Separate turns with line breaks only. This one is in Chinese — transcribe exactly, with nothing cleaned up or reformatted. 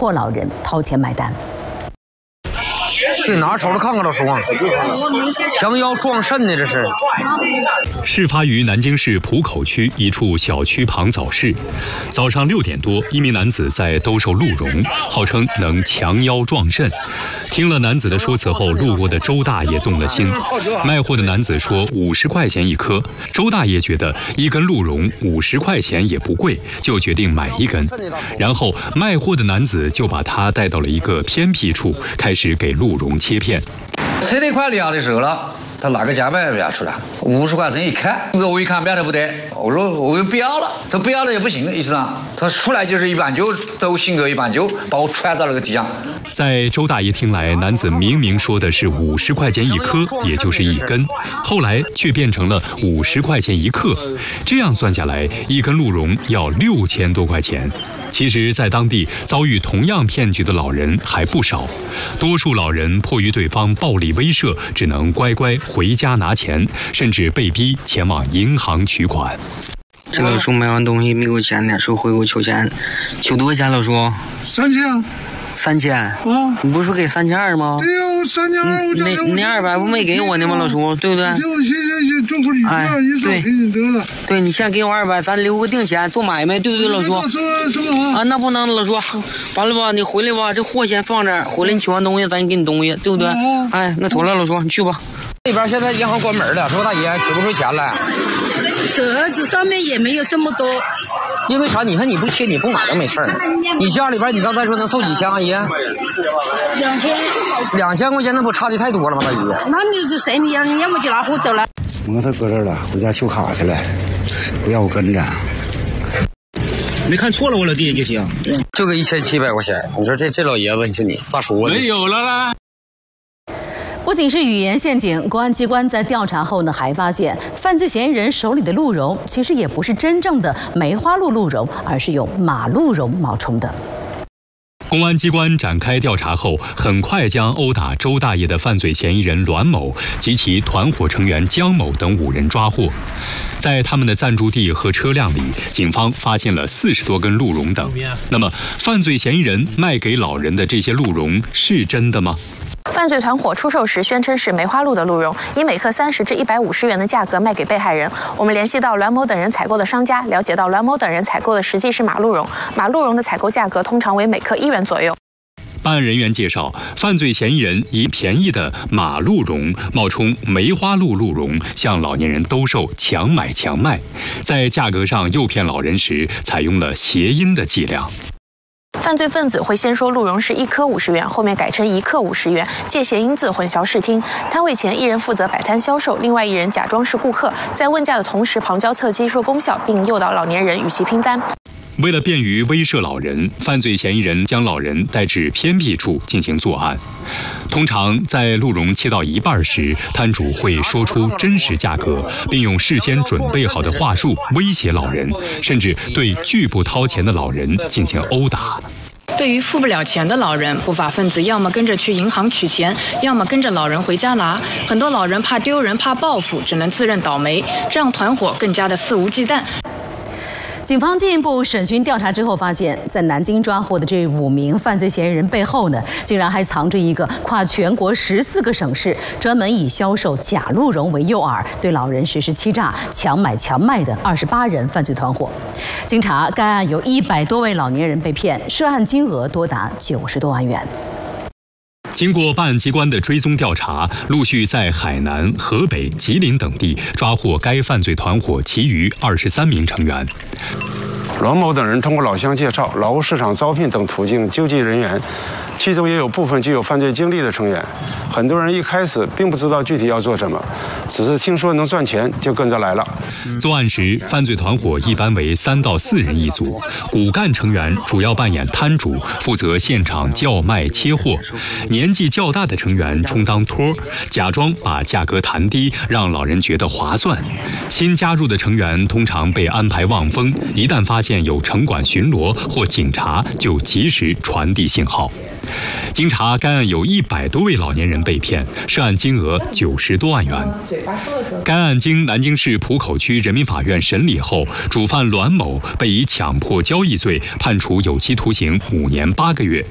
迫老人掏钱买单。
这哪瞅着看看老叔啊，强腰壮肾呢，这是。
事发于南京市浦口区一处小区旁早市，早上六点多，一名男子在兜售鹿茸，号称能强腰壮肾。听了男子的说辞后，路过的周大爷动了心。卖货的男子说五十块钱一颗，周大爷觉得一根鹿茸五十块钱也不贵，就决定买一根。然后卖货的男子就把他带到了一个偏僻处，开始给鹿茸切片。
切那块料的时候了，他拿个夹板压出来，五十块钱一看，我一看表态不得，我说我又不要了，他不要了也不行，意思上他出来就是一半就都性格一半就把我踹到了个地上。
在周大爷听来，男子明明说的是五十块钱一颗，也就是一根，后来却变成了五十块钱一克，这样算下来，一根鹿茸要六千多块钱。其实，在当地遭遇同样骗局的老人还不少，多数老人迫于对方暴力威慑，只能乖乖回家拿钱，甚至被逼前往银行取款。
这个叔买完东西没给我钱呢，说回给我求钱，求多少钱了？叔
三千。
三千啊！你不是说给三千二吗？
对呀、啊，我三千二，我
那那二百不没给我呢吗，老叔，对不对？
这我现在是政府里边一说给你得了。
对，你先给我二百，咱留个定钱做买卖，对不对，老叔？啊，那不能，老叔，完了吧？你回来吧，这货先放这儿，回来你取完东西，咱给你东西，对不对？哎，那妥了，老叔，你去吧。
那边现在银行关门了，说大爷取不出钱来。
折子上面也没有这么多。
因为啥？你看你不切你不买都没事儿。你家里边你刚才说能凑几千，阿姨？
两千。
两千块钱那不差的太多了吗，大姨？
那你就谁你要你要么就拿货走了。
摩托搁这儿了，回家修卡去了，不要我跟着。没看错了我老弟就行。
就个一千七百块钱，你说这这老爷子，你说你大叔
没有了啦。
不仅是语言陷阱，公安机关在调查后呢，还发现犯罪嫌疑人手里的鹿茸其实也不是真正的梅花鹿鹿茸，而是用马鹿茸冒充的。
公安机关展开调查后，很快将殴打周大爷的犯罪嫌疑人栾某及其团伙成员姜某等五人抓获。在他们的暂住地和车辆里，警方发现了四十多根鹿茸等。那么，犯罪嫌疑人卖给老人的这些鹿茸是真的吗？
犯罪团伙出售时宣称是梅花鹿的鹿茸，以每克三十至一百五十元的价格卖给被害人。我们联系到栾某等人采购的商家，了解到栾某等人采购的实际是马鹿茸，马鹿茸的采购价格通常为每克一元左右。
办案人员介绍，犯罪嫌疑人以便宜的马鹿茸冒充梅花鹿鹿茸，向老年人兜售强买强卖，在价格上诱骗老人时，采用了谐音的伎俩。
犯罪分子会先说鹿茸是一颗五十元，后面改成一克五十元，借谐音字混淆视听。摊位前，一人负责摆摊销售，另外一人假装是顾客，在问价的同时旁敲侧击说功效，并诱导老年人与其拼单。
为了便于威慑老人，犯罪嫌疑人将老人带至偏僻处进行作案。通常在鹿茸切到一半时，摊主会说出真实价格，并用事先准备好的话术威胁老人，甚至对拒不掏钱的老人进行殴打。
对于付不了钱的老人，不法分子要么跟着去银行取钱，要么跟着老人回家拿。很多老人怕丢人、怕报复，只能自认倒霉，这样团伙更加的肆无忌惮。
警方进一步审讯调查之后，发现，在南京抓获的这五名犯罪嫌疑人背后呢，竟然还藏着一个跨全国十四个省市、专门以销售假鹿茸为诱饵，对老人实施欺诈、强买强卖的二十八人犯罪团伙。经查，该案有一百多位老年人被骗，涉案金额多达九十多万元。
经过办案机关的追踪调查，陆续在海南、河北、吉林等地抓获该犯罪团伙其余二十三名成员。
栾某等人通过老乡介绍、劳务市场招聘等途径纠集人员，其中也有部分具有犯罪经历的成员。很多人一开始并不知道具体要做什么，只是听说能赚钱就跟着来了。
作案时，犯罪团伙一般为三到四人一组，骨干成员主要扮演摊主，负责现场叫卖切货；年纪较大的成员充当托，假装把价格谈低，让老人觉得划算。新加入的成员通常被安排望风，一旦发现有城管巡逻或警察，就及时传递信号。经查，该案有一百多位老年人被骗，涉案金额九十多万元。该案经南京市浦口区人民法院审理后，主犯栾某被以强迫交易罪判处有期徒刑五年八个月。